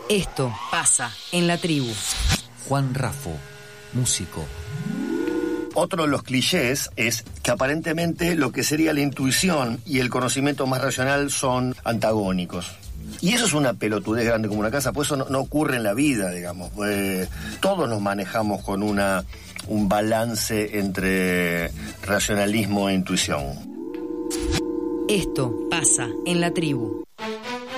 Esto pasa en la tribu. Juan Raffo, músico. Otro de los clichés es que aparentemente lo que sería la intuición y el conocimiento más racional son antagónicos. Y eso es una pelotudez grande como una casa, pues eso no ocurre en la vida, digamos. Todos nos manejamos con un balance entre racionalismo e intuición. Esto pasa en la tribu.